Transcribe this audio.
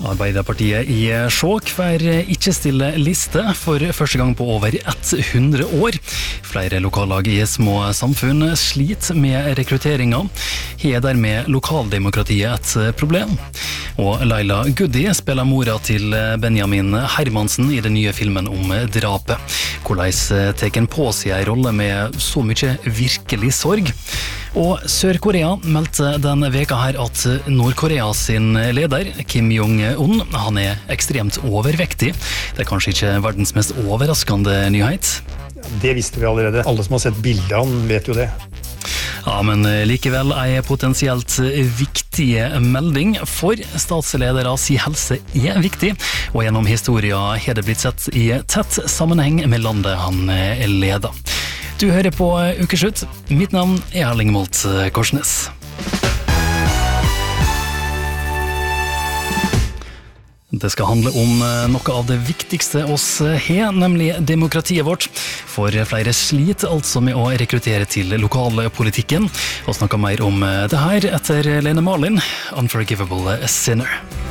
Arbeiderpartiet i sjokk får ikke stille liste for første gang på over 100 år. Flere lokallag i små samfunn sliter med rekrutteringen. Her er dermed lokaldemokratiet et problem. Og Laila Goody spiller mora til Benjamin Hermansen i den nye filmen om drapet. Hvordan tar en på seg en rolle med så mye virkelig sorg? Og Sør-Korea meldte denne veka her at Nord-Korea sin leder, Kim Jong-un, han er ekstremt overvektig. Det er kanskje ikke verdens mest overraskende nyhet. Det visste vi allerede. Alle som har sett bildet av han vet jo det. Ja, men likevel en potensielt viktig melding, for statsledere si helse er viktig, og gjennom historien har det blitt sett i tett sammenheng med landet han leder. Du hører på Ukeslutt. Mitt navn er Erling Molt Korsnes. Det skal handle om noe av det viktigste oss har, nemlig demokratiet vårt. For flere sliter altså med å rekruttere til lokalpolitikken. Og snakker mer om det her etter Lene Marlin, Unforgivable Sinner.